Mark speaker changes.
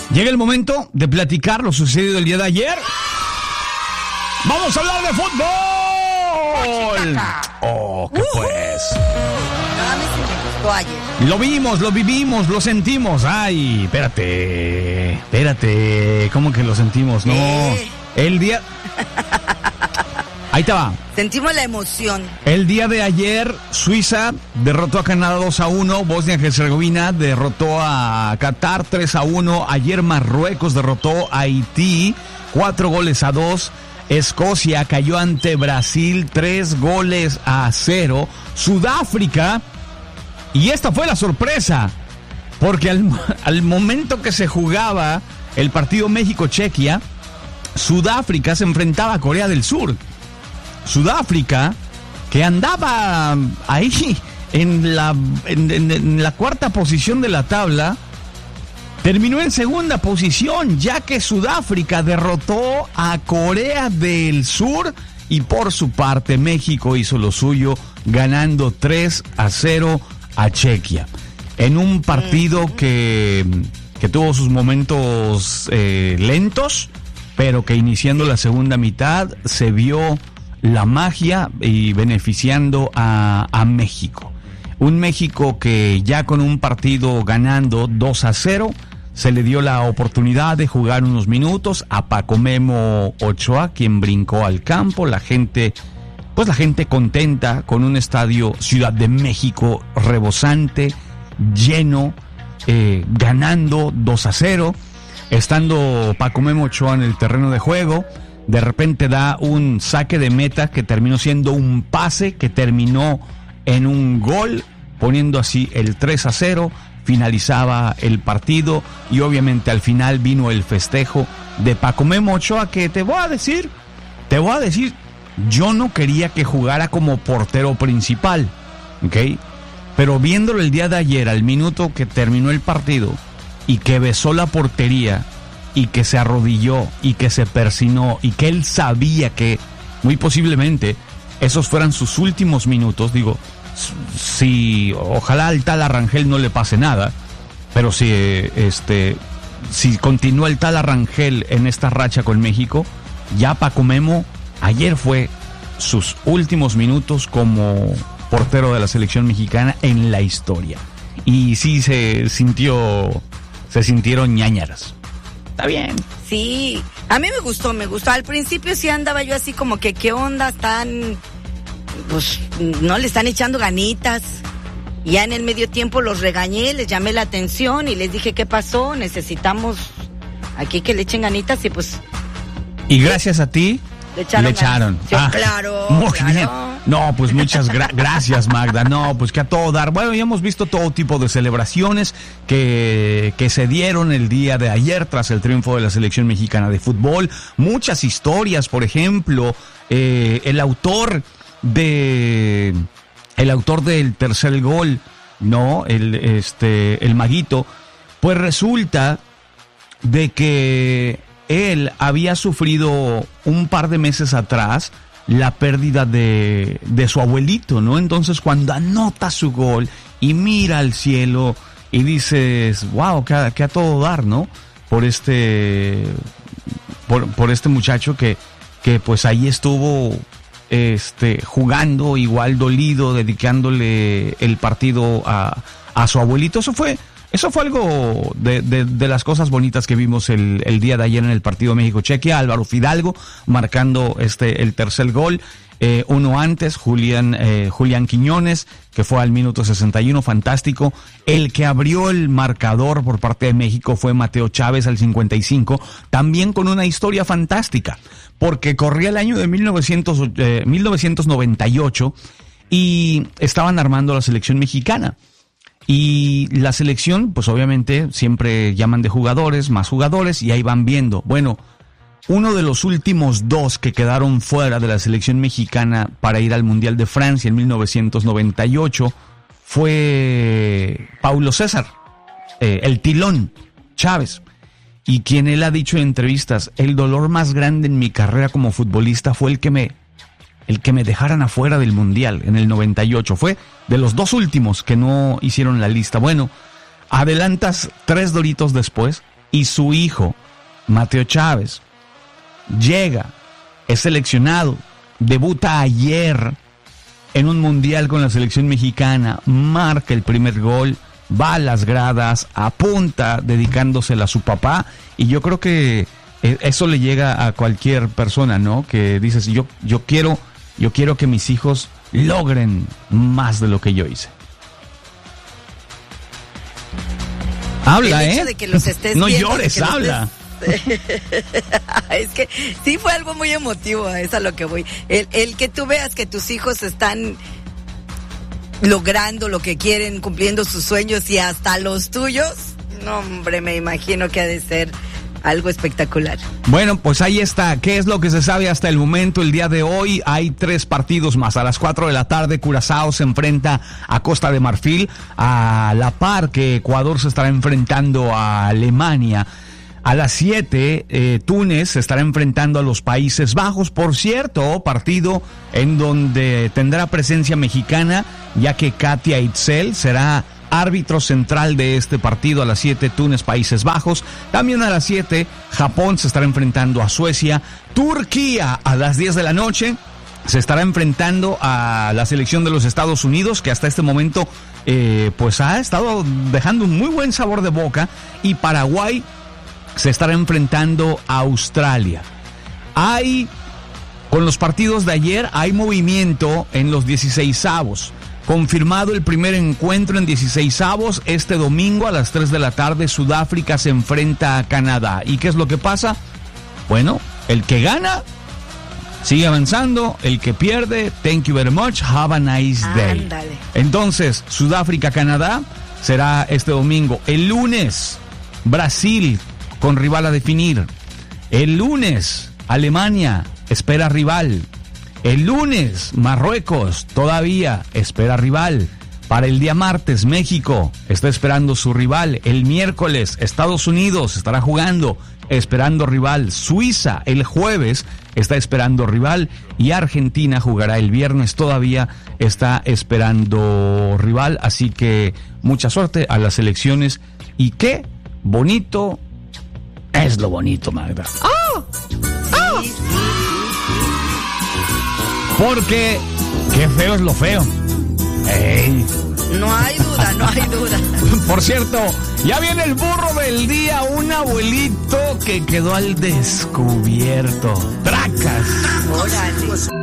Speaker 1: Llega el momento de platicar lo sucedido el día de ayer. ¡Vamos a hablar de fútbol! ¡Oh, qué pues! Lo vimos, lo vivimos, lo sentimos. Ay, espérate. ¿Cómo que lo sentimos? No. El día... Ahí te va.
Speaker 2: Sentimos la emoción.
Speaker 1: El día de ayer, Suiza derrotó a Canadá 2-1. Bosnia y Herzegovina derrotó a Qatar 3-1. Ayer Marruecos derrotó a Haití 4-2. Escocia cayó ante Brasil 3-0. Sudáfrica, y esta fue la sorpresa, porque al momento que se jugaba el partido México-Chequia, Sudáfrica se enfrentaba a Corea del Sur. Sudáfrica, que andaba ahí en la cuarta posición de la tabla, terminó en segunda posición, ya que Sudáfrica derrotó a Corea del Sur, y por su parte México hizo lo suyo, ganando 3-0 a Chequia. En un partido que tuvo sus momentos lentos, pero que iniciando la segunda mitad se vio la magia y beneficiando a México. Un México que ya con un partido ganando 2-0, se le dio la oportunidad de jugar unos minutos a Paco Memo Ochoa, quien brincó al campo. La gente contenta con un estadio Ciudad de México rebosante, lleno, ganando 2-0. Estando Paco Memo Ochoa en el terreno de juego, de repente da un saque de meta que terminó siendo un pase que terminó en un gol, poniendo así el 3-0, finalizaba el partido, y obviamente al final vino el festejo de Paco Memo Ochoa, que te voy a decir, yo no quería que jugara como portero principal, ¿ok? Pero viéndolo el día de ayer, al minuto que terminó el partido, y que besó la portería, y que se arrodilló, y que se persinó, y que él sabía que muy posiblemente esos fueran sus últimos minutos, digo, si ojalá al tal Arrangel no le pase nada, pero si continúa el tal Arrangel en esta racha con México, ya Paco Memo ayer fue sus últimos minutos como portero de la selección mexicana en la historia. Y sí se sintieron ñáñaras. Está bien.
Speaker 2: Sí, a mí me gustó. Al principio sí andaba yo así como que qué onda, están, pues no le están echando ganitas. Ya en el medio tiempo los regañé, les llamé la atención y les dije qué pasó, necesitamos aquí que le echen ganitas, y pues...
Speaker 1: Y gracias a ti le echaron.
Speaker 2: Sí, claro.
Speaker 1: Muy bien. No, pues muchas gracias, Magda. No, pues que a todo dar. Bueno, ya hemos visto todo tipo de celebraciones que se dieron el día de ayer tras el triunfo de la selección mexicana de fútbol. Muchas historias, por ejemplo, el autor del tercer gol, ¿no? El Maguito, pues resulta de que él había sufrido un par de meses atrás la pérdida de su abuelito, ¿no? Entonces cuando anota su gol y mira al cielo y dices, wow, que a todo dar, ¿no? Por este muchacho que pues ahí estuvo jugando igual dolido, dedicándole el partido a su abuelito. Eso fue algo de las cosas bonitas que vimos el día de ayer en el partido México-Chequia. Álvaro Fidalgo marcando el tercer gol. Uno antes, Julián Quiñones, que fue al minuto 61, fantástico. El que abrió el marcador por parte de México fue Mateo Chávez al 55, también con una historia fantástica, porque corría el año de 1998 y estaban armando la selección mexicana. Y la selección, pues obviamente siempre llaman de jugadores, más jugadores, y ahí van viendo. Bueno, uno de los últimos dos que quedaron fuera de la selección mexicana para ir al Mundial de Francia en 1998 fue Paulo César, el Tilón Chávez. Y quien él ha dicho en entrevistas, el dolor más grande en mi carrera como futbolista fue el que me dejaran afuera del Mundial en el 98. Fue de los dos últimos que no hicieron la lista. Bueno, adelantas 3 doritos después y su hijo, Mateo Chávez, llega, es seleccionado, debuta ayer en un mundial con la selección mexicana, marca el primer gol, va a las gradas, apunta dedicándosela a su papá, y yo creo que eso le llega a cualquier persona, ¿no? Que dices, yo quiero que mis hijos logren más de lo que yo hice. Habla,
Speaker 2: el hecho de que los estés
Speaker 1: no
Speaker 2: viendo,
Speaker 1: llores, habla.
Speaker 2: Es que sí fue algo muy emotivo, es a lo que voy. El que tú veas que tus hijos están logrando lo que quieren, cumpliendo sus sueños y hasta los tuyos, no, hombre, me imagino que ha de ser algo espectacular.
Speaker 1: Bueno, pues ahí está. ¿Qué es lo que se sabe hasta el momento? El día de hoy hay 3 partidos más. A las 4 de la tarde, Curazao se enfrenta a Costa de Marfil, a la par que Ecuador se estará enfrentando a Alemania. A las 7, Túnez se estará enfrentando a los Países Bajos. Por cierto, partido en donde tendrá presencia mexicana, ya que Katia Itzel será árbitro central de este partido. A las 7, Túnez, Países Bajos. También a las 7, Japón se estará enfrentando a Suecia. Turquía, a las 10 de la noche, se estará enfrentando a la selección de los Estados Unidos, que hasta este momento pues ha estado dejando un muy buen sabor de boca. Y Paraguay se estará enfrentando a Australia. Con los partidos de ayer, hay movimiento en los 16avos. Confirmado el primer encuentro en 16avos, este domingo a las 3 de la tarde, Sudáfrica se enfrenta a Canadá. ¿Y qué es lo que pasa? Bueno, el que gana sigue avanzando, el que pierde, thank you very much, have a nice day.
Speaker 2: Ándale.
Speaker 1: Entonces, Sudáfrica-Canadá será este domingo. El lunes, Brasil con rival a definir. El lunes, Alemania espera rival. El lunes, Marruecos todavía espera rival. Para el día martes, México está esperando su rival. El miércoles, Estados Unidos estará jugando, esperando rival. Suiza el jueves está esperando rival. Y Argentina jugará el viernes, todavía está esperando rival. Así que mucha suerte a las selecciones. Y qué bonito es lo bonito, Magda.
Speaker 2: ¡Oh! ¡Oh! Sí.
Speaker 1: Porque qué feo es lo feo. ¡Ey!
Speaker 2: No hay duda, no hay duda.
Speaker 1: Por cierto, ya viene el burro del día, un abuelito que quedó al descubierto. ¡Tracas!
Speaker 2: Órale.